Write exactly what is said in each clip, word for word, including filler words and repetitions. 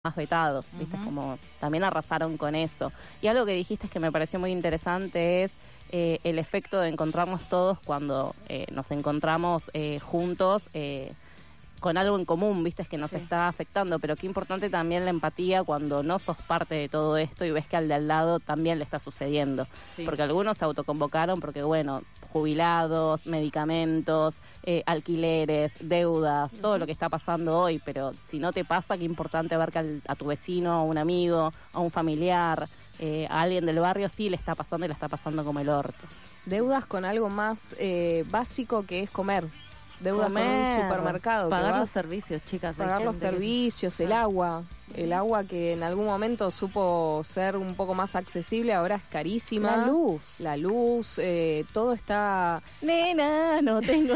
más vetados, ¿viste? Uh-huh. Como también arrasaron con eso. Y algo que dijiste es que me pareció muy interesante es eh, el efecto de encontrarnos todos cuando eh, nos encontramos eh, juntos eh, con algo en común, ¿viste? Es que nos sí. está afectando, pero qué importante también la empatía cuando no sos parte de todo esto y ves que al de al lado también le está sucediendo. Sí. Porque algunos se autoconvocaron porque, bueno, jubilados, medicamentos, eh, alquileres, deudas, uh-huh. todo lo que está pasando hoy, pero si no te pasa, qué importante ver que al, a tu vecino, a un amigo, a un familiar, eh, a alguien del barrio sí le está pasando y le está pasando como el orto. Deudas con algo más eh, básico que es comer. Deudas comer, con un supermercado. Pagar los servicios, chicas. Pagar los servicios, el agua. El agua que en algún momento supo ser un poco más accesible, ahora es carísima. La luz. La luz, eh, todo está... Nena, no tengo...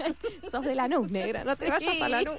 Sos de Lanús, negra, no te vayas a Lanús.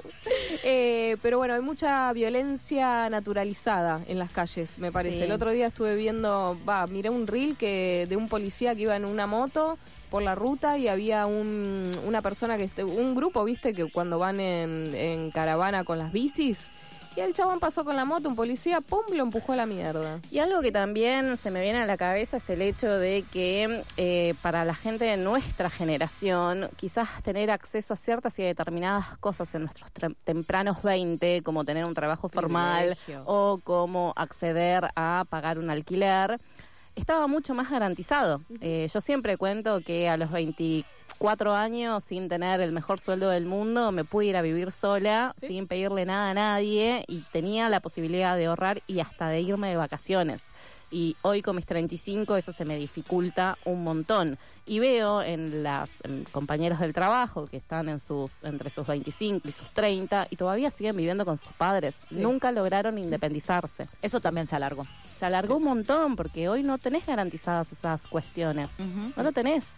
Eh, pero bueno, hay mucha violencia naturalizada en las calles, me parece. Sí. El otro día estuve viendo, va, miré un reel que de un policía que iba en una moto por la ruta y había un una persona que... Un grupo, viste, que cuando van en, en caravana con las bicis... Y el chabón pasó con la moto, un policía, pum, lo empujó a la mierda. Y algo que también se me viene a la cabeza es el hecho de que eh, para la gente de nuestra generación, quizás tener acceso a ciertas y determinadas cosas en nuestros tre- tempranos veinte, como tener un trabajo formal o como acceder a pagar un alquiler, estaba mucho más garantizado. Eh, yo siempre cuento que a los veinticuatro años, sin tener el mejor sueldo del mundo, me pude ir a vivir sola, ¿sí? sin pedirle nada a nadie, y tenía la posibilidad de ahorrar y hasta de irme de vacaciones. Y hoy con mis treinta y cinco eso se me dificulta un montón. Y veo en las en compañeros del trabajo que están en sus entre sus veinticinco y sus treinta y todavía siguen viviendo con sus padres. Sí. Nunca lograron independizarse. Eso también se alargó. Se alargó sí. un montón porque hoy no tenés garantizadas esas cuestiones. Uh-huh. No lo tenés.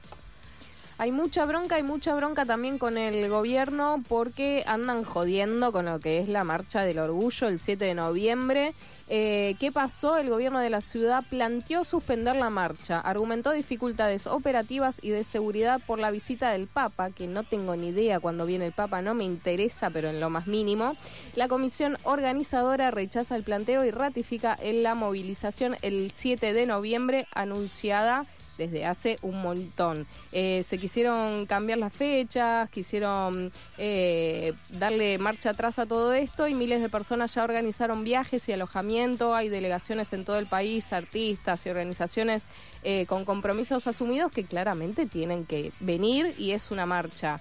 Hay mucha bronca, hay mucha bronca también con el gobierno porque andan jodiendo con lo que es la marcha del orgullo el siete de noviembre. Eh, ¿Qué pasó? El gobierno de la ciudad planteó suspender la marcha. Argumentó dificultades operativas y de seguridad por la visita del Papa, que no tengo ni idea cuándo viene el Papa, no me interesa, pero en lo más mínimo. La comisión organizadora rechaza el planteo y ratifica en la movilización el siete de noviembre anunciada desde hace un montón. Eh, se quisieron cambiar las fechas, quisieron eh, darle marcha atrás a todo esto y miles de personas ya organizaron viajes y alojamiento. Hay delegaciones en todo el país, artistas y organizaciones eh, con compromisos asumidos que claramente tienen que venir y es una marcha.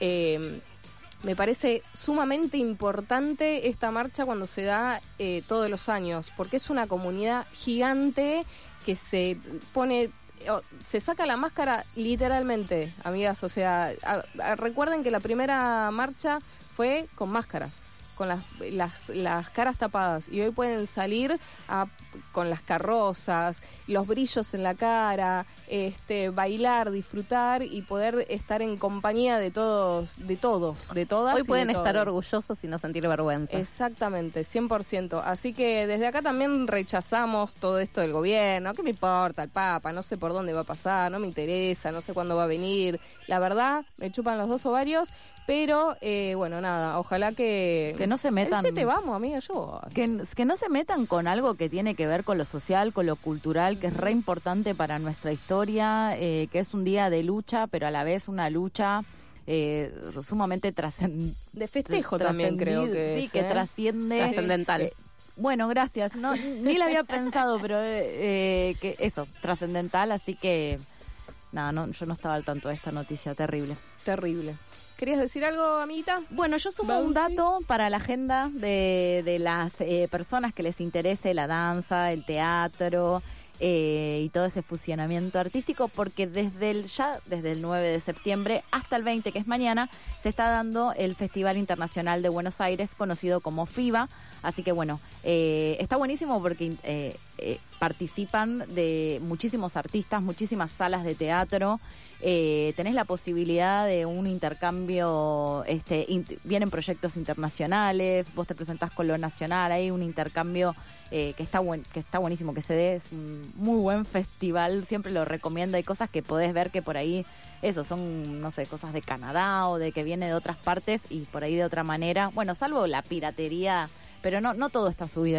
Eh, Me parece sumamente importante esta marcha cuando se da eh, todos los años, porque es una comunidad gigante que se pone... Se saca la máscara literalmente, amigas, o sea, a, a, recuerden que la primera marcha fue con máscaras, con las, las, las caras tapadas, y hoy pueden salir a, con las carrozas, los brillos en la cara, este, bailar, disfrutar y poder estar en compañía de todos, de todos, de todas. Hoy pueden de estar todos. orgullosos y no sentir vergüenza. Exactamente, cien por ciento. Así que desde acá también rechazamos todo esto del gobierno. ¿Qué me importa el Papa? No sé por dónde va a pasar, no me interesa, no sé cuándo va a venir. La verdad, me chupan los dos ovarios. Pero, eh, bueno, nada, ojalá que... Que no se metan... El siete vamos, amiga, yo... Que, que no se metan con algo que tiene que ver con lo social, con lo cultural, que es re importante para nuestra historia, eh, que es un día de lucha, pero a la vez una lucha eh, sumamente trascendente. De festejo también creo que sí, es, que ¿eh? trasciende... Trascendental. Eh, bueno, gracias. No, ni la había pensado, pero eh, que eso, trascendental, así que... Nada, no, yo no estaba al tanto de esta noticia terrible. Terrible. ¿Querías decir algo, amiguita? Bueno, yo sumo un dato para la agenda de, de las eh, personas que les interese la danza, el teatro eh, y todo ese fusionamiento artístico, porque desde el ya desde el nueve de septiembre hasta el veinte, que es mañana, se está dando el Festival Internacional de Buenos Aires, conocido como FIBA. Así que bueno, eh, está buenísimo porque eh, eh, participan de muchísimos artistas, muchísimas salas de teatro. Eh, tenés la posibilidad de un intercambio, este, int- vienen proyectos internacionales, vos te presentás con lo nacional, hay un intercambio eh, que está buen, que está buenísimo que se dé, es un muy buen festival, siempre lo recomiendo, hay cosas que podés ver que por ahí, eso, son, no sé, cosas de Canadá o de que viene de otras partes y por ahí de otra manera, bueno, salvo la piratería pero no, no todo está subido.